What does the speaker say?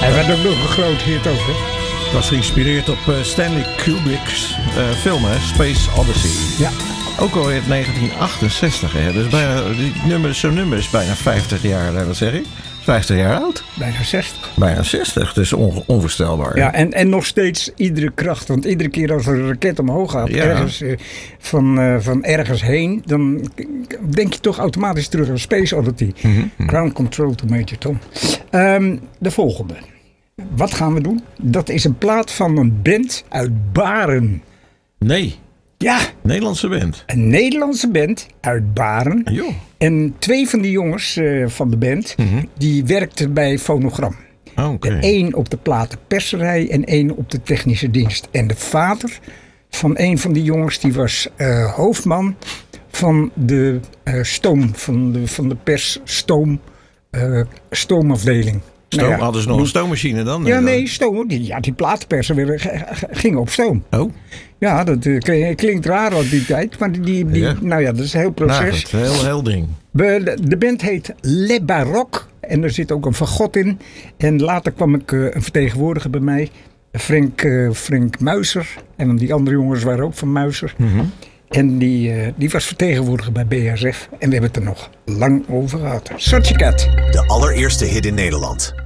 Hij werd ook nog een groot hit ook, hè? Het was geïnspireerd op Stanley Kubrick's film, hè? Space Odyssey. Ja. Ook al in 1968, hè? Dus bijna, zo'n nummer is bijna 50 jaar, wat zeg ik? 50 jaar oud. Bijna 60. Bijna 60, dus onvoorstelbaar. Ja, en nog steeds iedere kracht. Want iedere keer als er een raket omhoog gaat, ergens van ergens heen, dan denk je toch automatisch terug aan Space Odyssey. Ground Control to Major Tom. De volgende. Wat gaan we doen? Dat is een plaat van een band uit Baren. Nee. Ja. Nederlandse band. Een Nederlandse band uit Baren. Jo. En 2 van die jongens van de band, die werkten bij Fonogram. Okay. 1 op de platenperserij en 1 op de technische dienst. En de vader van een van die jongens, die was hoofdman van de stoom, van de stoomafdeling. Hadden ze nog een stoommachine dan? Nee, stoom. Die platenpersen gingen op stoom. Oh. Ja, dat klinkt raar op die tijd. Maar dat is een heel proces. Heel ding. De band heet Le Baroque. En er zit ook een fagot in. En later kwam ik een vertegenwoordiger bij mij. Frank Muizer. En die andere jongens waren ook van Muizer. En die was vertegenwoordiger bij BASF. En we hebben het er nog lang over gehad. Such a Cat. De allereerste hit in Nederland.